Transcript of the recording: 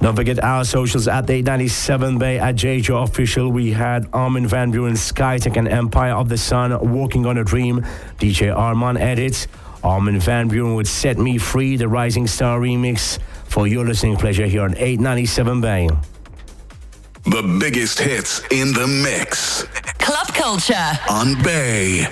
Don't forget our socials at 897 Bay, at JJ Official. We had Armin van Buuren, Skytech and Empire of the Sun, Walking on a Dream. DJ Arman edits. Armin van Buuren would Set Me Free, the Rising Star remix. For your listening pleasure here on 897 Bay. The biggest hits in the mix. Club Culture on Bay.